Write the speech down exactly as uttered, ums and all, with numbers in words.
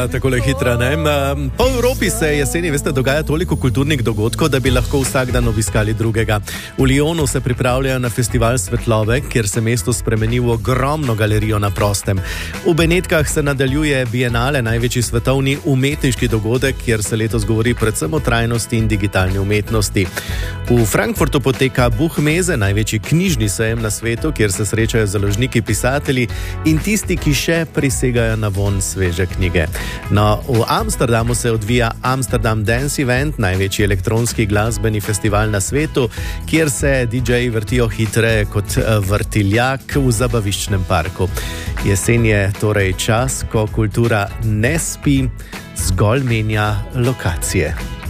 Takole hitra, ne? Po Evropi se jeseni, veste, dogaja toliko kulturnih dogodkov, da bi lahko vsak dan obiskali drugega. V Lyonu se pripravljajo na festival svetlobe, kjer se mesto spremeni v ogromno galerijo na prostem. V Benetkah se nadaljuje Bienale, največji svetovni umetniški dogodek, kjer se letos govori predvsem o trajnosti in digitalni umetnosti. V Frankfurtu poteka Buchmesse, največji knjižni sejem na svetu, kjer se srečajo založniki, pisatelji in tisti, ki še prisegajo na vonj sveže knjige. No, v Amsterdamu se odvija Amsterdam Dance Event, največji elektronski glasbeni festival na svetu, kjer se D J-ji vrtijo hitreje kot vrtiljak v zabaviščnem parku. Jesen je torej čas, ko kultura ne spi, zgolj menja lokacije.